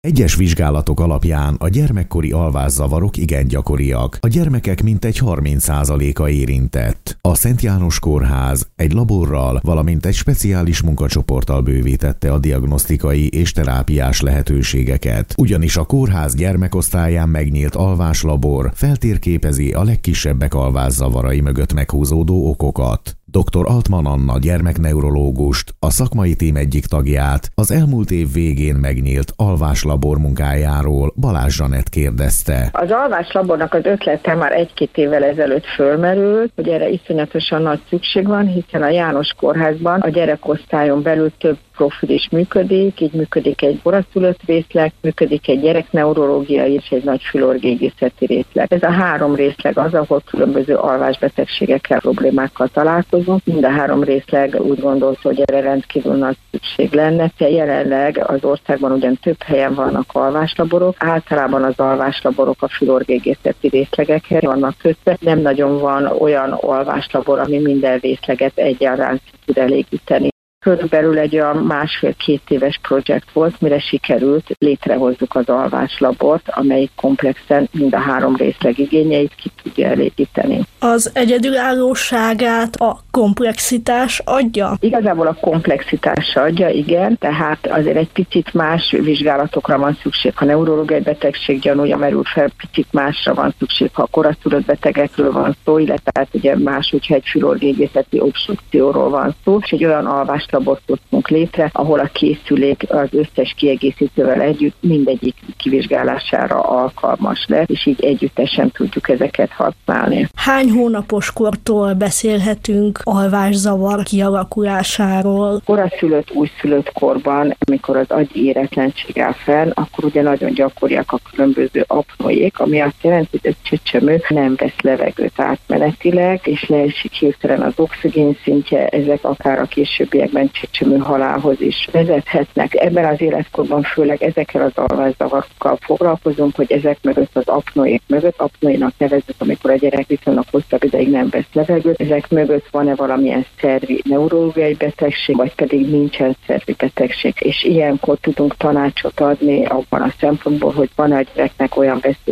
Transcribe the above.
Egyes vizsgálatok alapján a gyermekkori alvászavarok igen gyakoriak. A gyermekek mintegy 30%-a érintett. A Szent János Kórház egy laborral, valamint egy speciális munkacsoporttal bővítette a diagnosztikai és terápiás lehetőségeket. Ugyanis a kórház gyermekosztályán megnyílt alváslabor feltérképezi a legkisebbek alvászavarai mögött meghúzódó okokat. Dr. Altman Anna gyermekneurológust, a szakmai tím egyik tagját az elmúlt év végén megnyílt alváslabor munkájáról Balázs Zsanett kérdezte. Az alváslabornak az ötlete már 1-2 évvel ezelőtt fölmerült, hogy erre iszonyatosan nagy szükség van, hiszen a János Kórházban a gyerekosztályon belül több profil is működik, így működik egy koraszülött részleg, működik egy gyerekneurológiai és egy nagy fülorgégészeti részleg. Ez a 3 részleg az, ahol különböző alvásbetegségekkel, problémákkal találkozunk. Mind a 3 részleg úgy gondolta, hogy erre rendkívül nagy szükség lenne. Jelenleg az országban ugyan több helyen vannak alváslaborok, általában az alváslaborok a fülorgégészeti részlegekhez vannak kötve. Nem nagyon van olyan alváslabor, ami minden részleget egyaránt tud elégíteni. Körülbelül egy olyan 1,5-2 éves projekt volt, mire sikerült létrehozzuk az alváslabort, amelyik komplexen mind a 3 részleg igényeit ki tudja elégíteni. Az egyedülállóságát a komplexitás adja? Igazából a komplexitás adja, igen, tehát azért egy picit más vizsgálatokra van szükség. Ha neurológiai betegség gyanúja merül fel, picit másra van szükség, ha koraszülött betegekről van szó, illetve hát ugye más, hogyha egy fülorgégészeti obstrukcióról van szó, és egy olyan alváslabort hoztunk létre, ahol a készülék az összes kiegészítővel együtt mindegyik kivizsgálására alkalmas lesz, és így együttesen tudjuk ezeket használni. Hány hónapos kortól beszélhetünk alvászavar kialakulásáról? Koraszülött, újszülött korban, amikor az agyi éretlenség áll fenn, akkor ugye nagyon gyakoriak a különböző apnoék, ami azt jelenti, hogy a csecsemő nem vesz levegőt átmenetileg, és leesik hirtelen az oxigén szintje, ezek akár a későbbiekben csecsemő halálhoz is vezethetnek. Ebben az életkorban főleg ezekkel az alvászavarokkal foglalkozunk, hogy ezek mögött az apnoék mögött, apnoénak nevezzük, amikor a gyerek viszonylag hosszabb ideig nem vesz levegőt, ezek mögött van-e valamilyen szervi neurológiai betegség, vagy pedig nincsen szervi betegség, és ilyenkor tudunk tanácsot adni abban a szempontból, hogy van a gyereknek olyan veszély